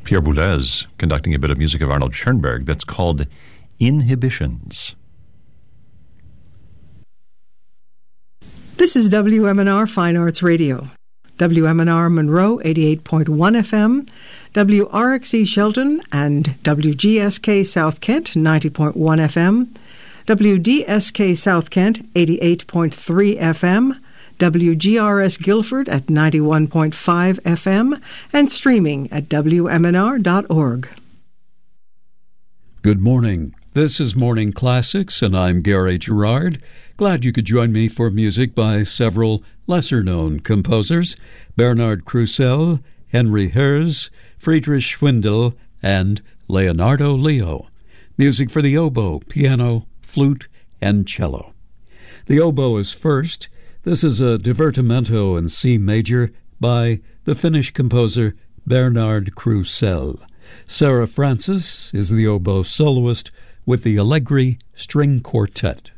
Pierre Boulez conducting a bit of music of Arnold Schoenberg that's called Inhibitions. This is WMNR Fine Arts Radio. WMNR Monroe 88.1 FM, WRXE Shelton and WGSK South Kent 90.1 FM, WDSK South Kent 88.3 FM, WGRS Guilford at 91.5 FM, and streaming at WMNR.org. Good morning. This is Morning Classics, and I'm Gary Gerard. Glad you could join me for music by several lesser-known composers: Bernard Crusel, Henry Herz, Friedrich Schwindel, and Leonardo Leo. Music for the oboe, piano, flute, and cello. The oboe is first. This is a divertimento in C major by the Finnish composer Bernard Crusel. Sarah Francis is the oboe soloist with the Allegri String Quartet.